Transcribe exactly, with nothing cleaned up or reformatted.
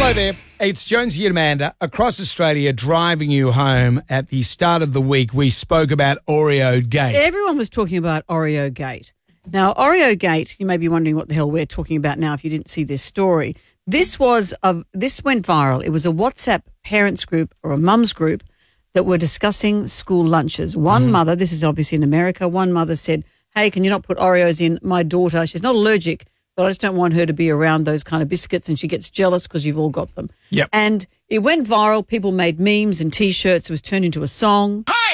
Hello there. It's Jonesy and Amanda across Australia driving you home. At the start of the week, we spoke about Oreo Gate. Everyone was talking about Oreo Gate. Now, Oreo Gate, you may be wondering what the hell we're talking about now if you didn't see this story. This was a, this went viral. It was a WhatsApp parents group or a mums group that were discussing school lunches. One mm. mother, this is obviously in America, one mother said, hey, can you not put Oreos in? My daughter, she's not allergic, but I just don't want her to be around those kind of biscuits, and she gets jealous because you've all got them. Yep. And it went viral. People made memes and T-shirts. It was turned into a song.